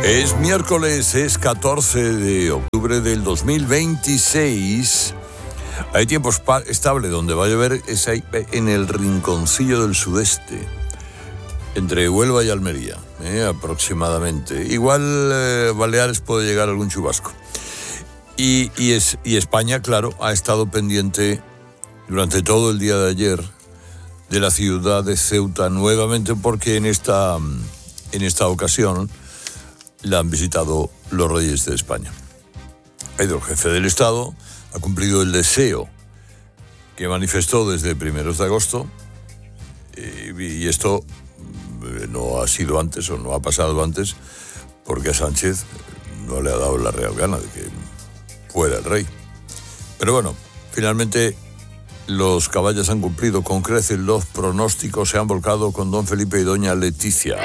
Es miércoles, es 14 de octubre del 2026. Hay tiempo estable, donde va a llover es ahí, en el rinconcillo del sudeste, entre Huelva y Almería, aproximadamente. Igual Baleares puede llegar algún chubasco. Y España, claro, ha estado pendiente durante todo el día de ayer de la ciudad de Ceuta nuevamente, porque en esta ocasión la han visitado los reyes de España. Ha ido el jefe del Estado, ha cumplido el deseo que manifestó desde primeros de agosto, y esto no ha sido antes o no ha pasado antes porque a Sánchez no le ha dado la real gana de que fuera el rey. Pero bueno, finalmente los caballos han cumplido con creces los pronósticos, se han volcado con don Felipe y doña Leticia.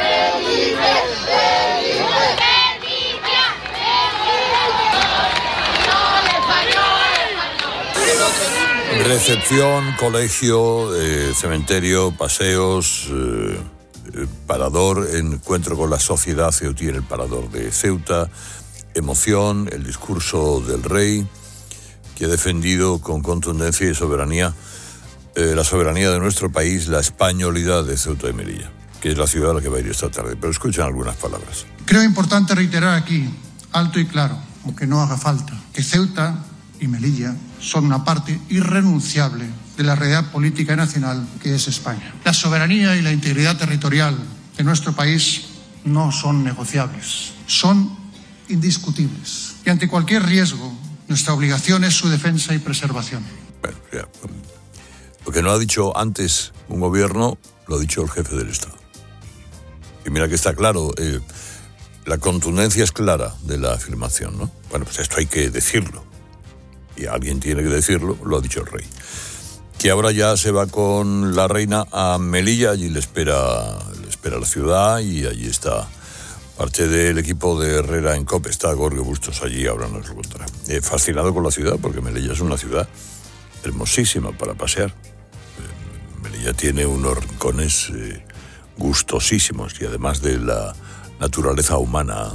Recepción, colegio, cementerio, paseos, parador, encuentro con la sociedad ceutí en el parador de Ceuta, emoción, el discurso del rey, que ha defendido con contundencia y soberanía la soberanía de nuestro país, la españolidad de Ceuta y Melilla, que es la ciudad a la que va a ir esta tarde. Pero escuchen algunas palabras. Creo importante reiterar aquí, alto y claro, aunque no haga falta, que Ceuta y Melilla son una parte irrenunciable de la realidad política nacional que es España. La soberanía y la integridad territorial de nuestro país no son negociables, son indiscutibles. Y ante cualquier riesgo, nuestra obligación es su defensa y preservación. Bueno, ya, lo que no ha dicho antes un gobierno, lo ha dicho el jefe del Estado. Y mira que está claro, la contundencia es clara de la afirmación, ¿no? Bueno, pues esto hay que decirlo. Y alguien tiene que decirlo, lo ha dicho el rey. Que ahora ya se va con la reina a Melilla, allí le espera la ciudad, y allí está parte del equipo de Herrera en COPE, está Gorge Bustos allí, ahora nos lo contará. Fascinado con la ciudad, porque Melilla es una ciudad hermosísima para pasear. Melilla tiene unos rincones gustosísimos, y además de la naturaleza humana,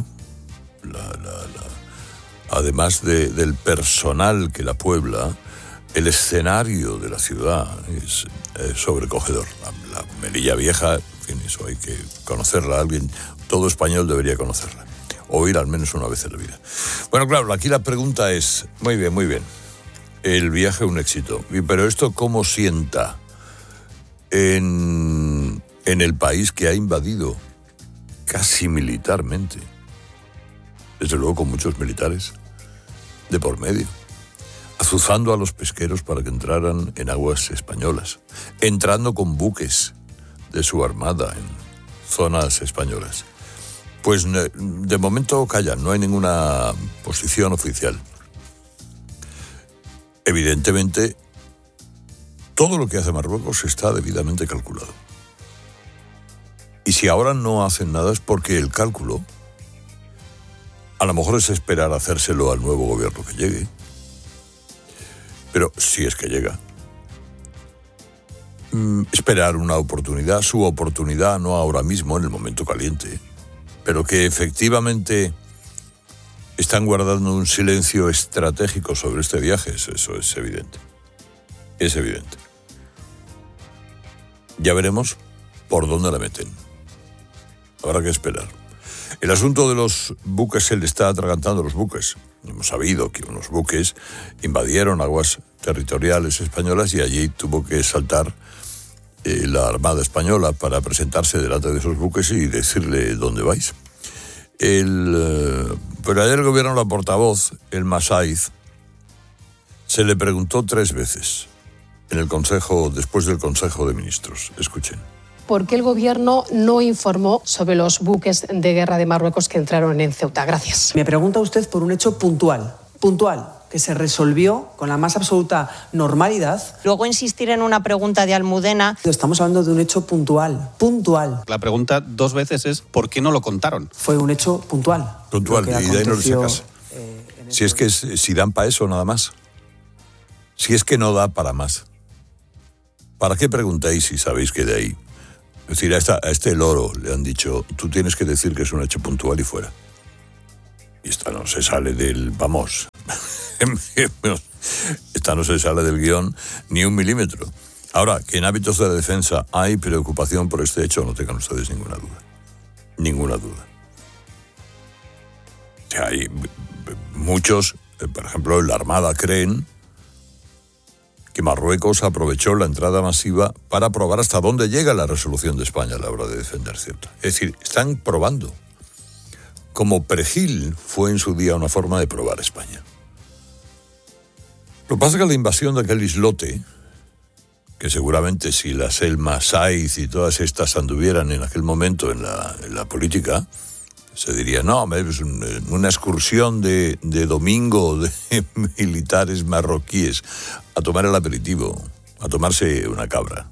además del personal que la puebla, el escenario de la ciudad es sobrecogedor. La Melilla Vieja, en fin, eso hay que conocerla. Todo español debería conocerla, o ir al menos una vez en la vida. Bueno, claro, aquí la pregunta es, muy bien, el viaje un éxito, pero esto ¿cómo sienta en el país que ha invadido casi militarmente? Desde luego con muchos militares de por medio, azuzando a los pesqueros para que entraran en aguas españolas, entrando con buques de su armada en zonas españolas. Pues de momento callan, no hay ninguna posición oficial. Evidentemente, todo lo que hace Marruecos está debidamente calculado. Y si ahora no hacen nada es porque el cálculo, a lo mejor es esperar a hacérselo al nuevo gobierno que llegue. Pero si es que llega, esperar una oportunidad, su oportunidad, no ahora mismo, en el momento caliente, pero que efectivamente están guardando un silencio estratégico sobre este viaje, eso es evidente. Es evidente. Ya veremos por dónde la meten. Habrá que esperar. El asunto de los buques, se le está atragantando los buques. Hemos sabido que unos buques invadieron aguas territoriales españolas y allí tuvo que saltar la Armada Española para presentarse delante de esos buques y decirle dónde vais. Pero ayer el gobierno, la portavoz, el Masaiz, se le preguntó 3 veces en el Consejo, después del Consejo de Ministros. Escuchen. ¿Por qué el gobierno no informó sobre los buques de guerra de Marruecos que entraron en Ceuta? Gracias. Me pregunta usted por un hecho puntual, que se resolvió con la más absoluta normalidad. Luego insistir en una pregunta de Almudena. Estamos hablando de un hecho puntual. La pregunta 2 veces es ¿por qué no lo contaron? Fue un hecho puntual. Y de ahí no le sacas. Si dan para eso nada más. Si es que no da para más. ¿Para qué preguntáis si sabéis que de ahí? Es decir, a este loro le han dicho, tú tienes que decir que es un hecho puntual y fuera. Y esta no se sale del... Vamos. Esta no se sale del guión ni un milímetro. Ahora, que en ámbitos de la defensa hay preocupación por este hecho, no tengan ustedes ninguna duda. Ninguna duda. O sea, hay muchos, por ejemplo, en la Armada creen que Marruecos aprovechó la entrada masiva para probar hasta dónde llega la resolución de España a la hora de defender Ceuta. Es decir, están probando. Como Perejil fue en su día una forma de probar España. Lo que pasa es que la invasión de aquel islote, que seguramente si la Selma Saiz y todas estas anduvieran en aquel momento en la política, se diría, no, es una excursión de domingo de militares marroquíes a tomar el aperitivo, a tomarse una cabra.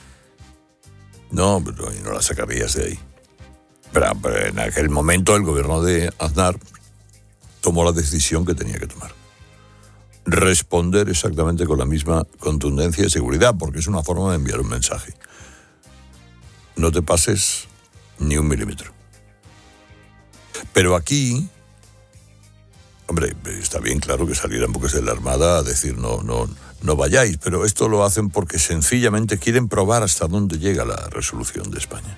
No, pero no la sacarías de ahí. Pero en aquel momento el gobierno de Aznar tomó la decisión que tenía que tomar. Responder exactamente con la misma contundencia y seguridad, porque es una forma de enviar un mensaje. No te pases ni un milímetro. Pero aquí, hombre, está bien claro que salieran buques de la Armada a decir no vayáis, pero esto lo hacen porque sencillamente quieren probar hasta dónde llega la resolución de España.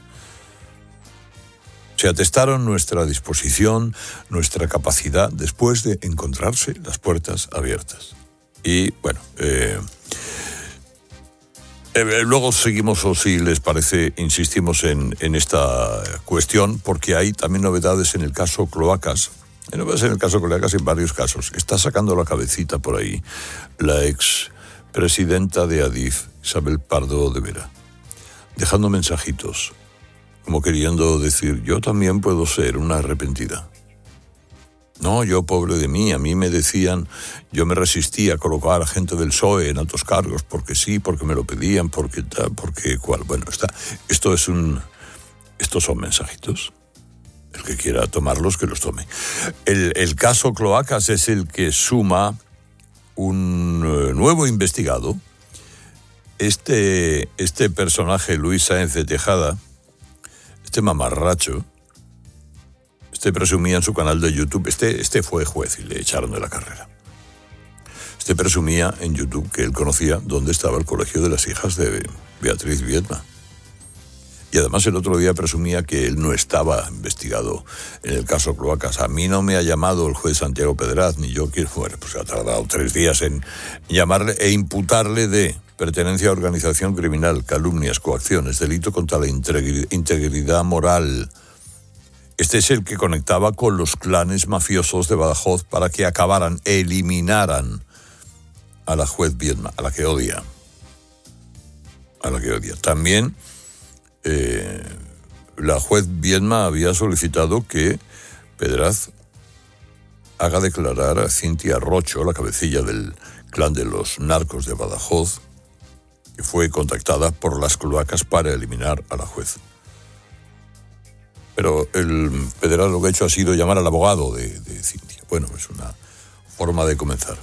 Se atestaron nuestra disposición, nuestra capacidad, después de encontrarse las puertas abiertas. Y, bueno, luego seguimos, o si les parece, insistimos en esta cuestión, porque hay también novedades en el caso Cloacas. Hay novedades en el caso Cloacas en varios casos. Está sacando la cabecita por ahí la expresidenta de Adif, Isabel Pardo de Vera, dejando mensajitos, como queriendo decir, yo también puedo ser una arrepentida. No, yo pobre de mí, a mí me decían, yo me resistía a colocar a gente del PSOE en altos cargos, porque sí, porque me lo pedían, porque tal, porque cual. Bueno, estos son mensajitos. El que quiera tomarlos, que los tome. El caso Cloacas es el que suma un nuevo investigado. Este personaje, Luis Sáenz de Tejada, este mamarracho, presumía en su canal de YouTube, este fue juez y le echaron de la carrera. Presumía en YouTube que él conocía dónde estaba el colegio de las hijas de Beatriz Viedma. Y además el otro día presumía que él no estaba investigado en el caso Cloacas. A mí no me ha llamado el juez Santiago Pedraz, ni yo quiero... Bueno, pues ha tardado 3 días en llamarle e imputarle de pertenencia a organización criminal, calumnias, coacciones, delito contra la integridad moral. Este es el que conectaba con los clanes mafiosos de Badajoz para que eliminaran a la juez Viedma, a la que odia. También la juez Viedma había solicitado que Pedraz haga declarar a Cintia Rocho, la cabecilla del clan de los narcos de Badajoz, que fue contactada por las Cloacas para eliminar a la juez. Pero el Pedraz lo que ha hecho ha sido llamar al abogado de Cintia. Bueno, es una forma de comenzar.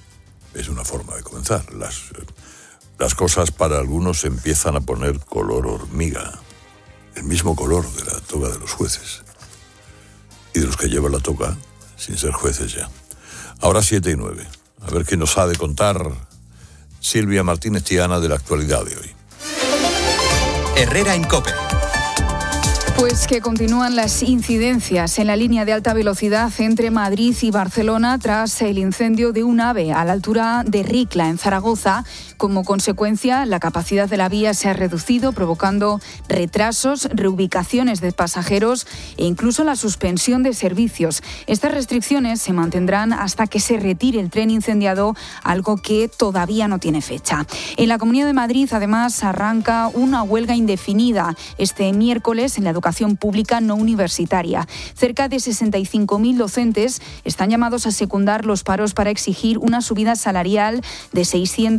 Las cosas para algunos empiezan a poner color hormiga. El mismo color de la toga de los jueces. Y de los que llevan la toga sin ser jueces ya. Ahora 7:09. A ver qué nos ha de contar Silvia Martínez Tiana de la actualidad de hoy. Herrera en COPE. Pues que continúan las incidencias en la línea de alta velocidad entre Madrid y Barcelona tras el incendio de un AVE a la altura de Ricla, en Zaragoza. Como consecuencia, la capacidad de la vía se ha reducido, provocando retrasos, reubicaciones de pasajeros e incluso la suspensión de servicios. Estas restricciones se mantendrán hasta que se retire el tren incendiado, algo que todavía no tiene fecha. En la Comunidad de Madrid, además, arranca una huelga indefinida este miércoles en la educación pública no universitaria. Cerca de 65.000 docentes están llamados a secundar los paros para exigir una subida salarial de 600 €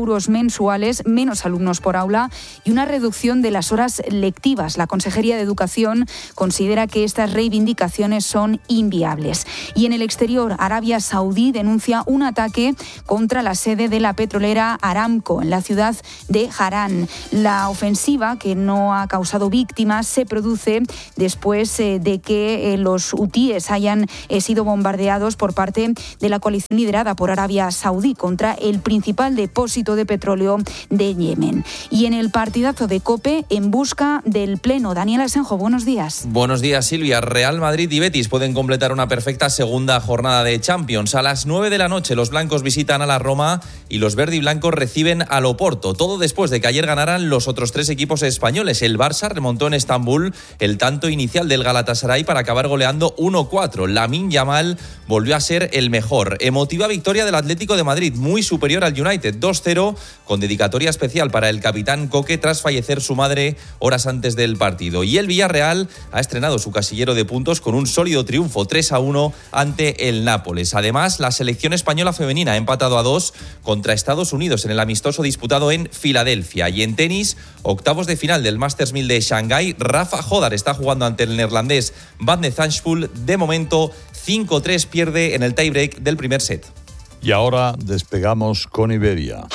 euros mensuales, menos alumnos por aula y una reducción de las horas lectivas. La Consejería de Educación considera que estas reivindicaciones son inviables. Y en el exterior, Arabia Saudí denuncia un ataque contra la sede de la petrolera Aramco en la ciudad de Harán. La ofensiva, que no ha causado víctimas, se produce después de que los hutíes hayan sido bombardeados por parte de la coalición liderada por Arabia Saudí contra el principal depósito de petróleo de Yemen. Y en el partidazo de COPE, en busca del pleno. Daniel Asenjo, buenos días. Buenos días, Silvia. Real Madrid y Betis pueden completar una perfecta segunda jornada de Champions. A las 9 de la noche los blancos visitan a la Roma y los verde y blancos reciben al Oporto. Todo después de que ayer ganaran los otros tres equipos españoles. El Barça remontó en Estambul el tanto inicial del Galatasaray para acabar goleando 1-4. Lamine Yamal volvió a ser el mejor. Emotiva victoria del Atlético de Madrid, muy superior al United, 2-0, con dedicatoria especial para el capitán Coque tras fallecer su madre horas antes del partido. Y el Villarreal ha estrenado su casillero de puntos con un sólido triunfo 3-1 ante el Nápoles. Además, la selección española femenina ha empatado a 2 contra Estados Unidos en el amistoso disputado en Filadelfia. Y en tenis, octavos de final del Masters 1000 de Shanghái, Rafa Jodar está jugando ante el neerlandés Van de Zandschulp. De momento, 5-3 pierde en el tiebreak del primer set. Y ahora despegamos con Iberia.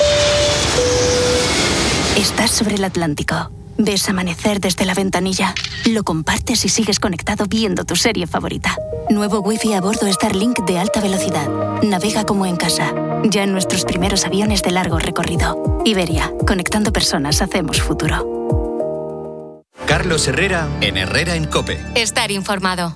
Estás sobre el Atlántico. Ves amanecer desde la ventanilla. Lo compartes y sigues conectado viendo tu serie favorita. Nuevo Wi-Fi a bordo Starlink de alta velocidad. Navega como en casa. Ya en nuestros primeros aviones de largo recorrido. Iberia, conectando personas hacemos futuro. Carlos Herrera en Herrera en COPE. Estar informado.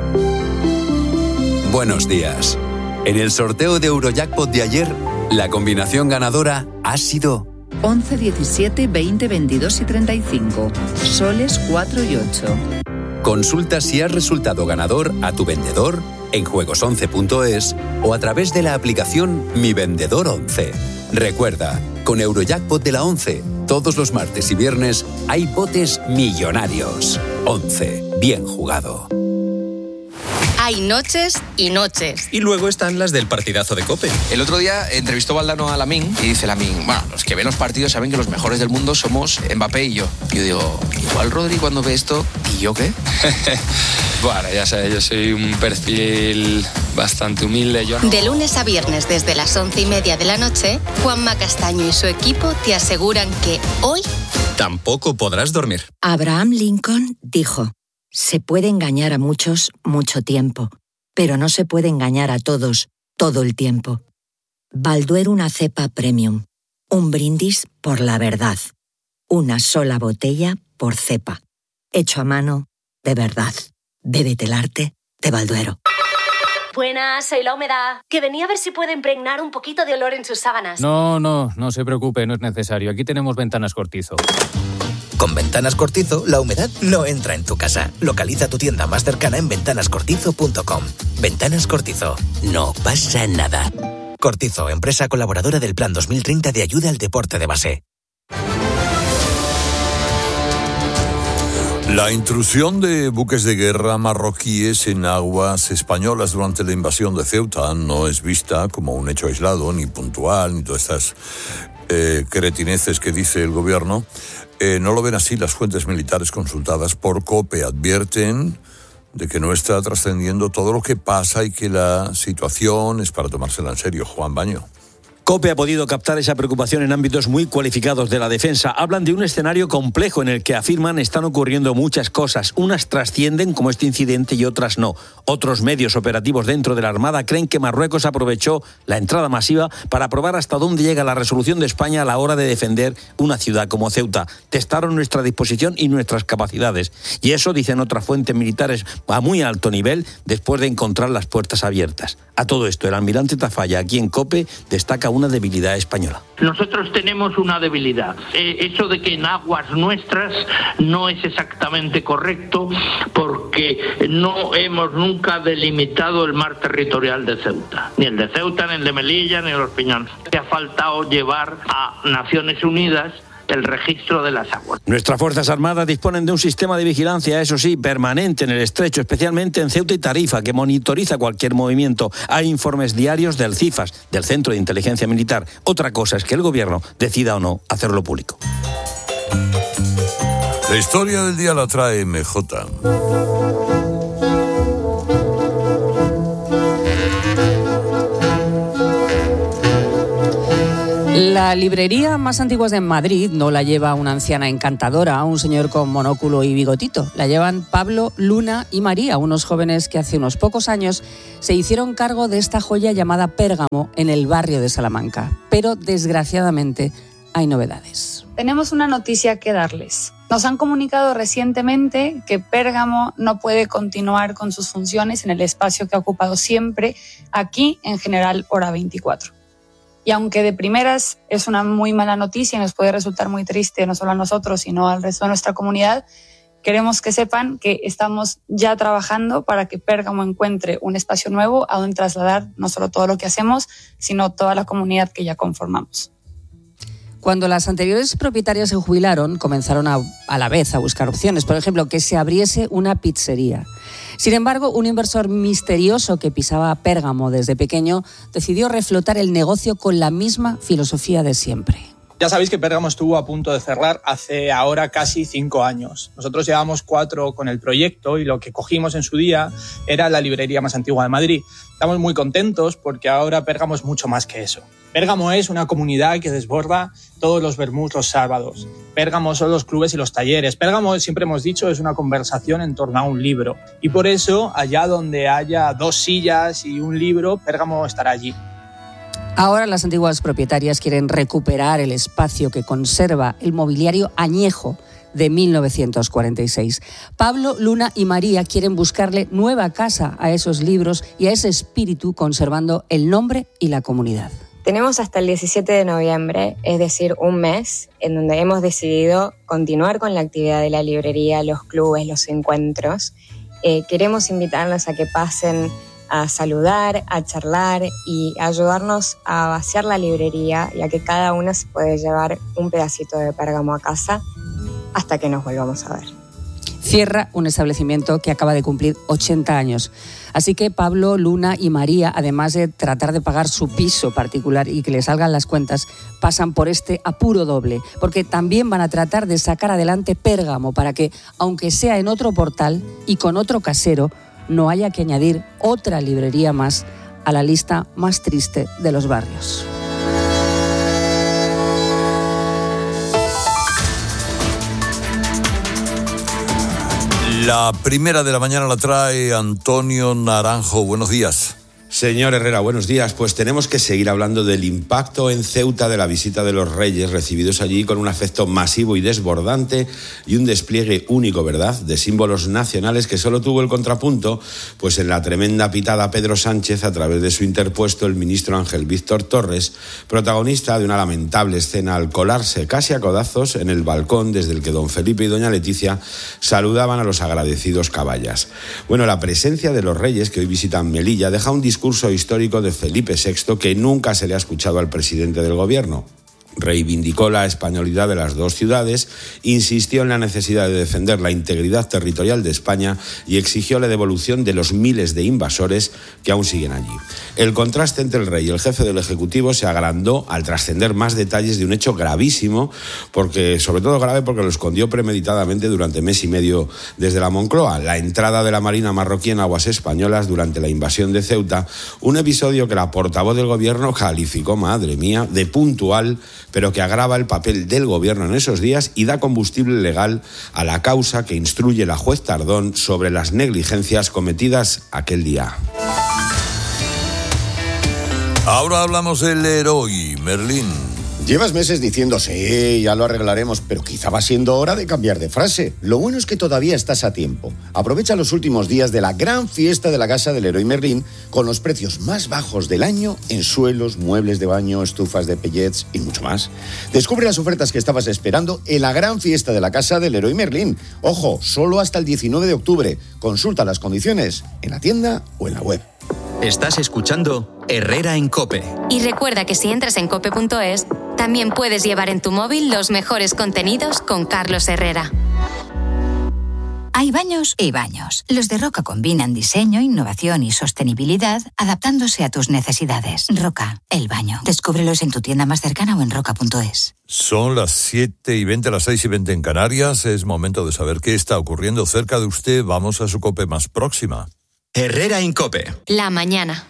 Buenos días. En el sorteo de Eurojackpot de ayer, la combinación ganadora ha sido 11, 17, 20, 22 y 35. Soles 4 y 8. Consulta si has resultado ganador a tu vendedor en juegos11.es o a través de la aplicación Mi Vendedor 11. Recuerda, con Eurojackpot de la 11, todos los martes y viernes hay botes millonarios. 11. Bien jugado. Hay noches y noches. Y luego están las del partidazo de COPE. El otro día entrevistó Valdano a Lamine y dice Lamine, bueno, los que ven los partidos saben que los mejores del mundo somos Mbappé y yo. Y yo digo, igual Rodri cuando ve esto, ¿y yo qué? Bueno, ya sabes, yo soy un perfil bastante humilde. De lunes a viernes desde las 11:30 de la noche, Juanma Castaño y su equipo te aseguran que hoy tampoco podrás dormir. Abraham Lincoln dijo: se puede engañar a muchos mucho tiempo, pero no se puede engañar a todos todo el tiempo. Balduero, una cepa premium. Un brindis por la verdad. Una sola botella por cepa. Hecho a mano, de verdad. Bébete el arte de Balduero. Buenas, soy La Humedad, que venía a ver si puede impregnar un poquito de olor en sus sábanas. No se preocupe, no es necesario. Aquí tenemos Ventanas Cortizo. Con Ventanas Cortizo, la humedad no entra en tu casa. Localiza tu tienda más cercana en ventanascortizo.com. Ventanas Cortizo. No pasa nada. Cortizo, empresa colaboradora del Plan 2030 de ayuda al deporte de base. La intrusión de buques de guerra marroquíes en aguas españolas durante la invasión de Ceuta no es vista como un hecho aislado, ni puntual, ni todas estas cretineces que dice el gobierno. No lo ven así las fuentes militares consultadas por COPE. Advierten de que no está trascendiendo todo lo que pasa y que la situación es para tomársela en serio. Juan Baño. COPE ha podido captar esa preocupación en ámbitos muy cualificados de la defensa. Hablan de un escenario complejo en el que afirman están ocurriendo muchas cosas. Unas trascienden como este incidente y otras no. Otros medios operativos dentro de la Armada creen que Marruecos aprovechó la entrada masiva para probar hasta dónde llega la resolución de España a la hora de defender una ciudad como Ceuta. Testaron nuestra disposición y nuestras capacidades. Y eso, dicen otras fuentes militares a muy alto nivel, después de encontrar las puertas abiertas. A todo esto, el almirante Tafalla, aquí en COPE, destaca una debilidad española. Nosotros tenemos una debilidad. Eso de que en aguas nuestras no es exactamente correcto, porque no hemos nunca delimitado el mar territorial de Ceuta. Ni el de Ceuta, ni el de Melilla, ni el de los Piñones. Ha faltado llevar a Naciones Unidas el registro de las aguas. Nuestras Fuerzas Armadas disponen de un sistema de vigilancia, eso sí, permanente en el estrecho, especialmente en Ceuta y Tarifa, que monitoriza cualquier movimiento. Hay informes diarios del CIFAS, del Centro de Inteligencia Militar. Otra cosa es que el gobierno decida o no hacerlo público. La historia del día la trae MJ. La librería más antigua de Madrid no la lleva una anciana encantadora, un señor con monóculo y bigotito. La llevan Pablo, Luna y María, unos jóvenes que hace unos pocos años se hicieron cargo de esta joya llamada Pérgamo en el barrio de Salamanca. Pero, desgraciadamente, hay novedades. Tenemos una noticia que darles. Nos han comunicado recientemente que Pérgamo no puede continuar con sus funciones en el espacio que ha ocupado siempre aquí en General Hora 24. Y aunque de primeras es una muy mala noticia y nos puede resultar muy triste no solo a nosotros, sino al resto de nuestra comunidad, queremos que sepan que estamos ya trabajando para que Pérgamo encuentre un espacio nuevo a donde trasladar no solo todo lo que hacemos, sino toda la comunidad que ya conformamos. Cuando las anteriores propietarias se jubilaron, comenzaron a la vez a buscar opciones. Por ejemplo, que se abriese una pizzería. Sin embargo, un inversor misterioso que pisaba Pérgamo desde pequeño decidió reflotar el negocio con la misma filosofía de siempre. Ya sabéis que Pérgamo estuvo a punto de cerrar hace ahora casi 5 años. Nosotros llevamos 4 con el proyecto y lo que cogimos en su día era la librería más antigua de Madrid. Estamos muy contentos porque ahora Pérgamo es mucho más que eso. Pérgamo es una comunidad que desborda todos los vermús los sábados. Pérgamo son los clubes y los talleres. Pérgamo, siempre hemos dicho, es una conversación en torno a un libro. Y por eso, allá donde haya 2 sillas y un libro, Pérgamo estará allí. Ahora las antiguas propietarias quieren recuperar el espacio que conserva el mobiliario añejo de 1946. Pablo, Luna y María quieren buscarle nueva casa a esos libros y a ese espíritu, conservando el nombre y la comunidad. Tenemos hasta el 17 de noviembre, es decir, un mes, en donde hemos decidido continuar con la actividad de la librería, los clubes, los encuentros. Queremos invitarlos a que pasen a saludar, a charlar y a ayudarnos a vaciar la librería, ya que cada uno se puede llevar un pedacito de Pérgamo a casa hasta que nos volvamos a ver. Cierra un establecimiento que acaba de cumplir 80 años. Así que Pablo, Luna y María, además de tratar de pagar su piso particular y que les salgan las cuentas, pasan por este apuro doble, porque también van a tratar de sacar adelante Pérgamo para que, aunque sea en otro portal y con otro casero, no haya que añadir otra librería más a la lista más triste de los barrios. La primera de la mañana la trae Antonio Naranjo. Buenos días. Señor Herrera, buenos días. Pues tenemos que seguir hablando del impacto en Ceuta de la visita de los Reyes, recibidos allí con un afecto masivo y desbordante y un despliegue único, ¿verdad?, de símbolos nacionales que solo tuvo el contrapunto pues en la tremenda pitada a Pedro Sánchez a través de su interpuesto el ministro Ángel Víctor Torres, protagonista de una lamentable escena al colarse casi a codazos en el balcón desde el que don Felipe y doña Leticia saludaban a los agradecidos caballas. Bueno, la presencia de los Reyes que hoy visitan Melilla deja un discurso histórico de Felipe VI que nunca se le ha escuchado al presidente del gobierno. Reivindicó la españolidad de las dos ciudades, insistió en la necesidad de defender la integridad territorial de España y exigió la devolución de los miles de invasores que aún siguen allí. El contraste entre el rey y el jefe del Ejecutivo se agrandó al trascender más detalles de un hecho gravísimo, sobre todo grave porque lo escondió premeditadamente durante mes y medio desde la Moncloa, la entrada de la Marina marroquí en aguas españolas durante la invasión de Ceuta, un episodio que la portavoz del gobierno calificó, madre mía, de puntual, pero que agrava el papel del gobierno en esos días y da combustible legal a la causa que instruye la juez Tardón sobre las negligencias cometidas aquel día. Ahora hablamos del héroe, Merlín. Llevas meses diciendo, sí, ya lo arreglaremos, pero quizá va siendo hora de cambiar de frase. Lo bueno es que todavía estás a tiempo. Aprovecha los últimos días de la gran fiesta de la Casa del Héroe Merlín con los precios más bajos del año en suelos, muebles de baño, estufas de pellets y mucho más. Descubre las ofertas que estabas esperando en la gran fiesta de la Casa del Héroe Merlín. Ojo, solo hasta el 19 de octubre. Consulta las condiciones en la tienda o en la web. Estás escuchando Herrera en COPE. Y recuerda que si entras en cope.es, También puedes llevar en tu móvil los mejores contenidos con Carlos Herrera. Hay baños y baños. Los de Roca combinan diseño, innovación y sostenibilidad, adaptándose a tus necesidades. Roca, el baño. Descúbrelos en tu tienda más cercana o en roca.es. Son las 7:20, las 6:20 en Canarias. Es momento de saber qué está ocurriendo cerca de usted. Vamos a su COPE más próxima. Herrera en COPE. La mañana.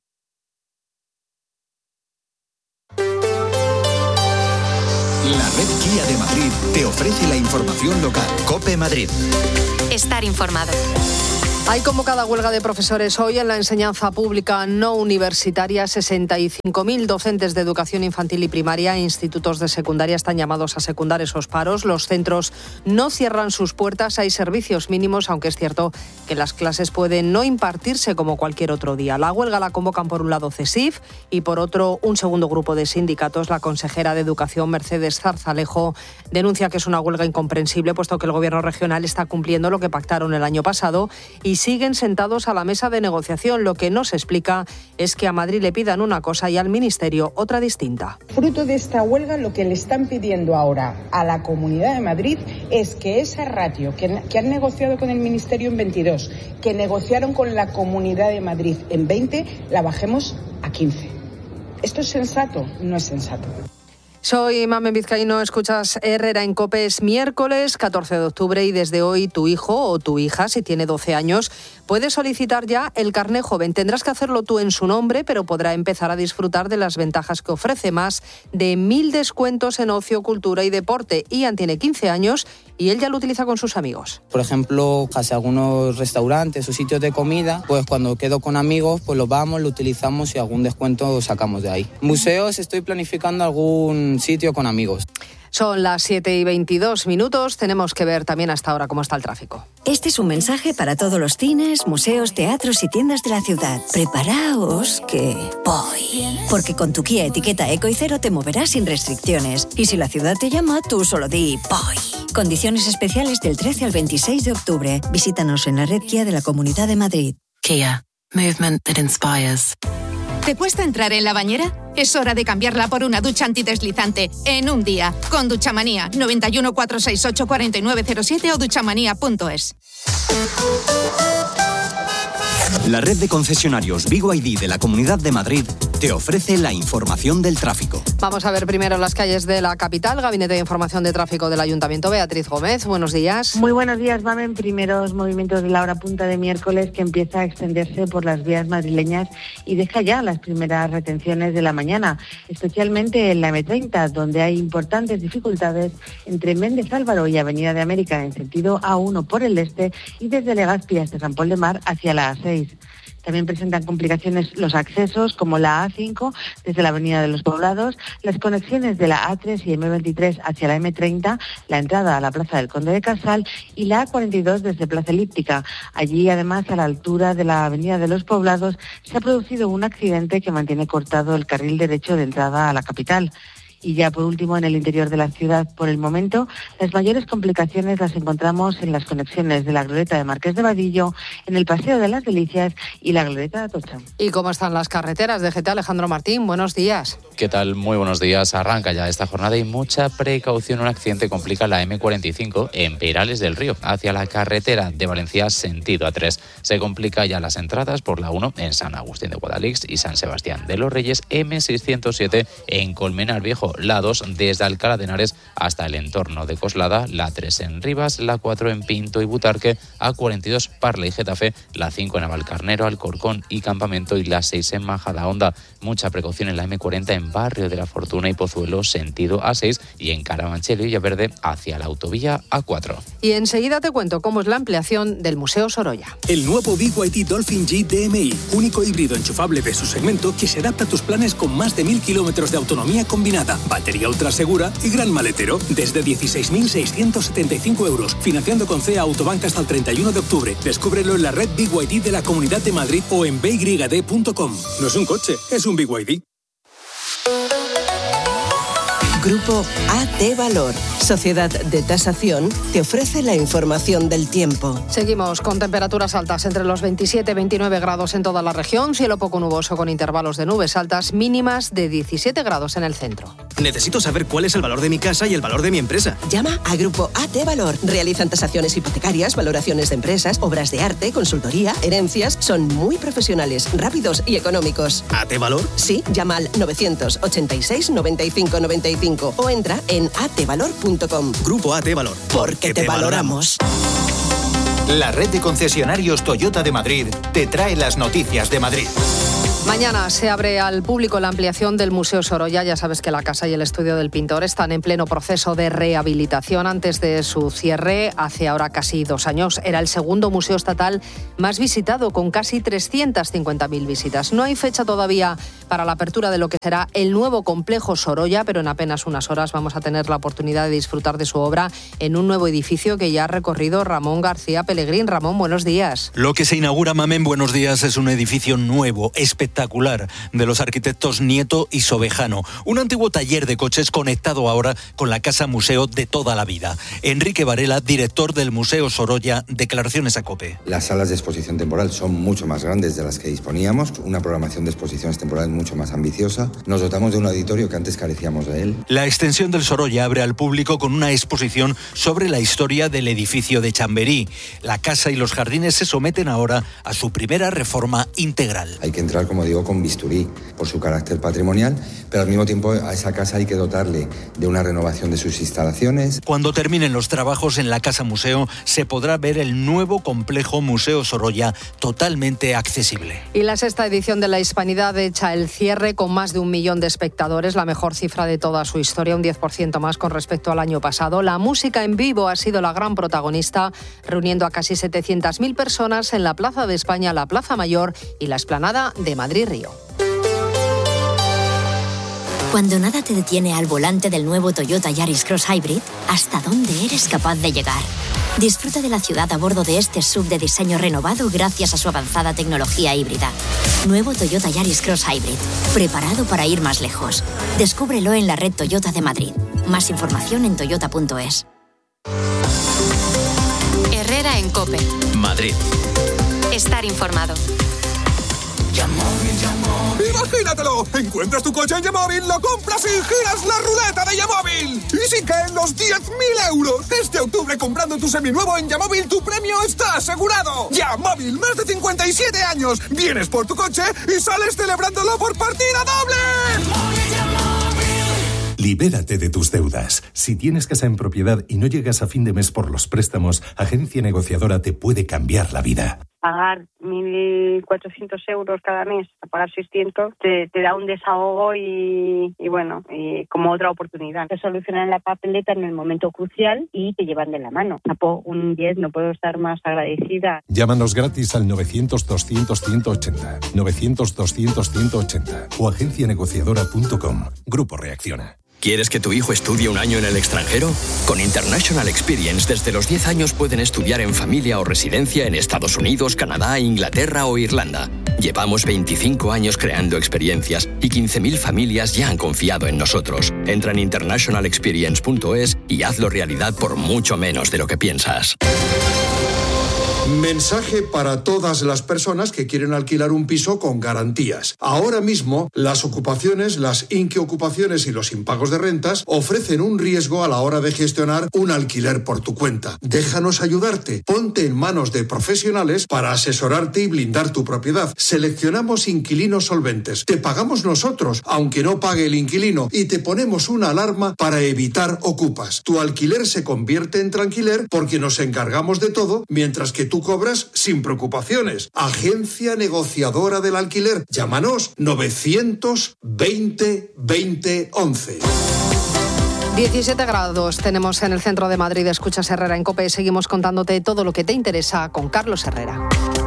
La red Kia de Madrid te ofrece la información local. COPE Madrid. Estar informado. Hay convocada huelga de profesores hoy en la enseñanza pública no universitaria. 65.000 docentes de educación infantil y primaria e institutos de secundaria están llamados a secundar esos paros. Los centros no cierran sus puertas. Hay servicios mínimos, aunque es cierto que las clases pueden no impartirse como cualquier otro día. La huelga la convocan por un lado CESIF y por otro un segundo grupo de sindicatos. La consejera de Educación, Mercedes Zarzalejo, denuncia que es una huelga incomprensible, puesto que el gobierno regional está cumpliendo lo que pactaron el año pasado y siguen sentados a la mesa de negociación. Lo que no se explica es que a Madrid le pidan una cosa y al Ministerio otra distinta. Fruto de esta huelga, lo que le están pidiendo ahora a la Comunidad de Madrid es que esa ratio que han negociado con el Ministerio en 22, que negociaron con la Comunidad de Madrid en 20, la bajemos a 15. ¿Esto es sensato? No es sensato. Soy Mamen Vizcaíno, escuchas Herrera en COPE. Es miércoles 14 de octubre y desde hoy tu hijo o tu hija, si tiene 12 años, puede solicitar ya el carné joven. Tendrás que hacerlo tú en su nombre, pero podrá empezar a disfrutar de las ventajas que ofrece. Más de 1.000 descuentos en ocio, cultura y deporte. Ian tiene 15 años y él ya lo utiliza con sus amigos. Por ejemplo, casi algunos restaurantes o sitios de comida, pues cuando quedo con amigos, pues lo vamos, lo utilizamos y algún descuento sacamos de ahí. Museos, estoy planificando algún sitio con amigos. Son las 7:22. Tenemos que ver también hasta ahora cómo está el tráfico. Este es un mensaje para todos los cines, museos, teatros y tiendas de la ciudad. Preparaos que voy. Porque con tu Kia etiqueta Eco y Cero te moverás sin restricciones. Y si la ciudad te llama, tú solo di voy. Condiciones especiales del 13 al 26 de octubre. Visítanos en la red Kia de la Comunidad de Madrid. Kia. Movement that inspires. ¿Te cuesta entrar en la bañera? Es hora de cambiarla por una ducha antideslizante en un día. Con Duchamanía. 91 468 4907 o duchamanía.es. La red de concesionarios BYD de la Comunidad de Madrid te ofrece la información del tráfico. Vamos a ver primero las calles de la capital. Gabinete de Información de Tráfico del Ayuntamiento. Beatriz Gómez, buenos días. Muy buenos días, Mamen. Primeros movimientos de la hora punta de miércoles que empieza a extenderse por las vías madrileñas y deja ya las primeras retenciones de la mañana, especialmente en la M30, donde hay importantes dificultades entre Méndez Álvaro y Avenida de América en sentido A1 por el este y desde Legazpi hasta San Pol de Mar hacia la A6. También presentan complicaciones los accesos como la A5 desde la Avenida de los Poblados, las conexiones de la A3 y M23 hacia la M30, la entrada a la Plaza del Conde de Casal y la A42 desde Plaza Elíptica. Allí, además, a la altura de la Avenida de los Poblados, se ha producido un accidente que mantiene cortado el carril derecho de entrada a la capital. Y ya por último, en el interior de la ciudad, por el momento, las mayores complicaciones las encontramos en las conexiones de la glorieta de Marqués de Vadillo, en el Paseo de las Delicias y la glorieta de Atocha. ¿Y cómo están las carreteras? DGT, Alejandro Martín, buenos días. ¿Qué tal? Muy buenos días. Arranca ya esta jornada y mucha precaución. Un accidente complica la M45 en Perales del Río, hacia la carretera de Valencia sentido A3. Se complica ya las entradas por la 1 en San Agustín de Guadalix y San Sebastián de los Reyes, M607 en Colmenar Viejo, la 2 desde Alcalá de Henares hasta el entorno de Coslada, la 3 en Rivas, la 4 en Pinto y Butarque, A42 Parla y Getafe, la 5 en Navalcarnero, Alcorcón y Campamento y la 6 en Majadahonda. Mucha precaución en la M40 en Barrio de la Fortuna y Pozuelo sentido A6 y en Carabanchel y Villaverde hacia la autovía A4. Y enseguida te cuento cómo es la ampliación del Museo Sorolla. El nuevo BYD Dolphin G DMI, único híbrido enchufable de su segmento que se adapta a tus planes con más de 1.000 kilómetros de autonomía combinada, batería ultra segura y gran maletero, desde 16.675 euros, financiando con CEA Autobank hasta el 31 de octubre. Descúbrelo en la red BYD de la Comunidad de Madrid o en byd.com. No es un coche, es un BYD. Grupo AT Valor. Sociedad de Tasación te ofrece la información del tiempo. Seguimos con temperaturas altas entre los 27 y 29 grados en toda la región, cielo poco nuboso con intervalos de nubes altas, mínimas de 17 grados en el centro. Necesito saber cuál es el valor de mi casa y el valor de mi empresa. Llama a Grupo AT Valor. Realizan tasaciones hipotecarias, valoraciones de empresas, obras de arte, consultoría, herencias. Son muy profesionales, rápidos y económicos. ¿AT Valor? Sí, llama al 986 95 95 o entra en atvalor.com. Grupo AT Valor. Porque te valoramos. La red de concesionarios Toyota de Madrid te trae las noticias de Madrid. Mañana se abre al público la ampliación del Museo Sorolla. Ya sabes que la casa y el estudio del pintor están en pleno proceso de rehabilitación. Antes de su cierre, hace ahora casi 2 años, era el segundo museo estatal más visitado, con casi 350.000 visitas. No hay fecha todavía para la apertura de lo que será el nuevo complejo Sorolla, pero en apenas unas horas vamos a tener la oportunidad de disfrutar de su obra en un nuevo edificio que ya ha recorrido Ramón García Pellegrín. Ramón, buenos días. Lo que se inaugura, Mamen, buenos días, es un edificio nuevo, espectacular, de los arquitectos Nieto y Sobejano. Un antiguo taller de coches conectado ahora con la casa museo de toda la vida. Enrique Varela, director del Museo Sorolla, declaraciones a COPE. Las salas de exposición temporal son mucho más grandes de las que disponíamos, una programación de exposiciones temporales mucho más ambiciosa. Nos dotamos de un auditorio que antes carecíamos de él. La extensión del Sorolla abre al público con una exposición sobre la historia del edificio de Chamberí. La casa y los jardines se someten ahora a su primera reforma integral. Hay que entrar, como digo, con bisturí por su carácter patrimonial, pero al mismo tiempo a esa casa hay que dotarle de una renovación de sus instalaciones. Cuando terminen los trabajos en la casa museo, se podrá ver el nuevo complejo Museo Sorolla, totalmente accesible. Y la 6ª edición de la Hispanidad echa el cierre con más de 1 millón de espectadores, la mejor cifra de toda su historia, un 10% más con respecto al año pasado. La música en vivo ha sido la gran protagonista, reuniendo a casi 700.000 personas en la Plaza de España, la Plaza Mayor y la Explanada de Madrid-Río. Cuando nada te detiene al volante del nuevo Toyota Yaris Cross Hybrid, ¿hasta dónde eres capaz de llegar? Disfruta de la ciudad a bordo de este SUV de diseño renovado gracias a su avanzada tecnología híbrida. Nuevo Toyota Yaris Cross Hybrid, preparado para ir más lejos. Descúbrelo en la red Toyota de Madrid. Más información en toyota.es. Herrera en COPE. Madrid. Estar informado. ¡Imagínatelo! Encuentras tu coche en Yamóvil, lo compras y giras la ruleta de Yamóvil. Y si caen los 10.000 euros. Este octubre, comprando tu seminuevo en Yamóvil, tu premio está asegurado. Yamóvil, más de 57 años. Vienes por tu coche y sales celebrándolo por partida doble. Libérate de tus deudas. Si tienes casa en propiedad y no llegas a fin de mes por los préstamos, Agencia Negociadora te puede cambiar la vida. Pagar 1.400 euros cada mes, a pagar 600, te da un desahogo y como otra oportunidad. Te solucionan la papeleta en el momento crucial y te llevan de la mano. Un 10, no puedo estar más agradecida. Llámanos gratis al 900-200-180, 900-200-180 o agencianegociadora.com. Grupo Reacciona. ¿Quieres que tu hijo estudie un año en el extranjero? Con International Experience, desde los 10 años pueden estudiar en familia o residencia en Estados Unidos, Canadá, Inglaterra o Irlanda. Llevamos 25 años creando experiencias y 15.000 familias ya han confiado en nosotros. Entra en internationalexperience.es y hazlo realidad por mucho menos de lo que piensas. Mensaje para todas las personas que quieren alquilar un piso con garantías. Ahora mismo, las ocupaciones, las inquiocupaciones y los impagos de rentas ofrecen un riesgo a la hora de gestionar un alquiler por tu cuenta. Déjanos ayudarte. Ponte en manos de profesionales para asesorarte y blindar tu propiedad. Seleccionamos inquilinos solventes. Te pagamos nosotros, aunque no pague el inquilino, y te ponemos una alarma para evitar ocupas. Tu alquiler se convierte en tranquiler porque nos encargamos de todo, mientras que tú cobras sin preocupaciones. Agencia Negociadora del Alquiler. Llámanos 920 20 11. 17 grados tenemos en el centro de Madrid. Escuchas Herrera en COPE. Seguimos contándote todo lo que te interesa con Carlos Herrera.